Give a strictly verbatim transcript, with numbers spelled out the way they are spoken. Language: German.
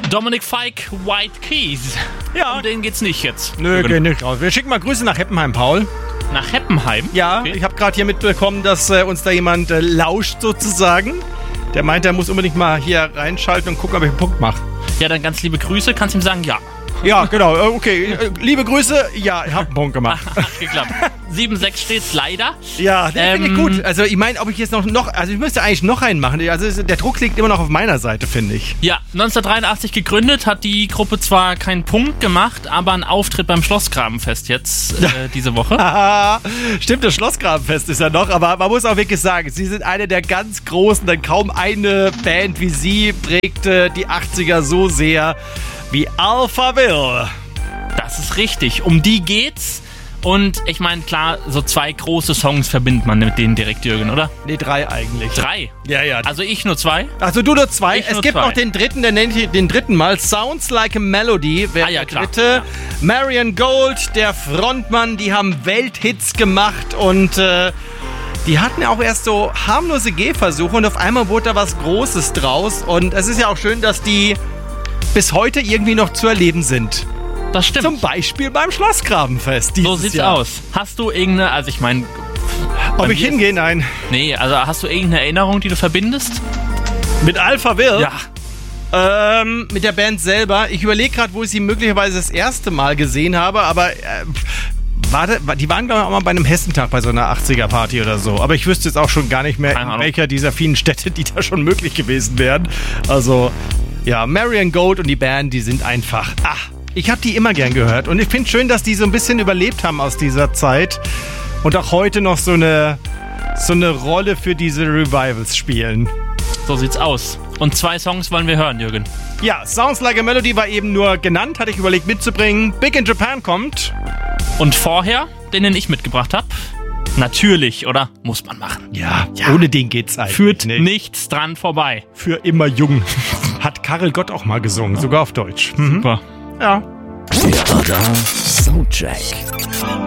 Dominic Fike, White Keys. Ja. Um den geht's nicht jetzt. Nö, geht nicht raus. Wir schicken mal Grüße nach Heppenheim, Paul. Nach Heppenheim? Ja, Okay. ich habe gerade hier mitbekommen, dass äh, uns da jemand äh, lauscht sozusagen. Der meint, er muss unbedingt mal hier reinschalten und gucken, ob ich einen Punkt mache. Ja, dann ganz liebe Grüße. Kannst ihm sagen, ja. Ja, genau. äh, Okay, äh, liebe Grüße. Ja, ich habe einen Punkt gemacht. Hat geklappt. sieben sechs steht's leider. Ja, den finde ich Ähm, gut. Also ich meine, ob ich jetzt noch, noch, also ich müsste eigentlich noch einen machen. Also der Druck liegt immer noch auf meiner Seite, finde ich. Ja, neunzehnhundertdreiundachtzig gegründet, hat die Gruppe zwar keinen Punkt gemacht, aber einen Auftritt beim Schlossgrabenfest jetzt äh, diese Woche. Haha, stimmt, das Schlossgrabenfest ist ja noch, aber man muss auch wirklich sagen, sie sind eine der ganz großen, denn kaum eine Band wie sie prägte die achtziger so sehr wie Alphaville. Das ist richtig. Um die geht's. Und ich meine, klar, so zwei große Songs verbindet man mit denen direkt, Jürgen, oder? Nee, drei eigentlich. Drei? Ja, ja. Also ich nur zwei? Also du nur zwei. Ich es nur gibt zwei. noch den dritten, der nennt ich den dritten Mal. Sounds Like a Melody wäre Ah, ja, der klar. dritte. Marion Gold, der Frontmann, die haben Welthits gemacht und äh, die hatten ja auch erst so harmlose Gehversuche und auf einmal wurde da was Großes draus. Und es ist ja auch schön, dass die bis heute irgendwie noch zu erleben sind. Das stimmt. Zum Beispiel beim Schlossgrabenfest. So dieses sieht's Jahr. aus. Hast du irgendeine, also ich meine... Ob ich hingehe? Nein. Nee, also hast du irgendeine Erinnerung, die du verbindest? Mit Alphaville? Ja. Ähm, mit der Band selber. Ich überlege gerade, wo ich sie möglicherweise das erste Mal gesehen habe, aber äh, warte, die waren glaube ich auch mal bei einem Hessentag bei so einer achtziger-Party oder so. Aber ich wüsste jetzt auch schon gar nicht mehr, Keine in Ahnung. welcher dieser vielen Städte, die da schon möglich gewesen wären. Also, ja, Marion Gold und die Band, die sind einfach... Ach, ich habe die immer gern gehört. Und ich finde schön, dass die so ein bisschen überlebt haben aus dieser Zeit und auch heute noch so eine, so eine Rolle für diese Revivals spielen. So sieht's aus. Und zwei Songs wollen wir hören, Jürgen. Ja, Sounds Like a Melody war eben nur genannt, hatte ich überlegt mitzubringen. Big in Japan kommt. Und vorher, den, den ich mitgebracht habe, natürlich, oder? Muss man machen. Ja, ohne den geht's eigentlich Führt nicht. nichts dran vorbei. Für immer jung. Hat Karel Gott auch mal gesungen, sogar auf Deutsch. Mhm. Super. Ja. Der Radar Soundcheck.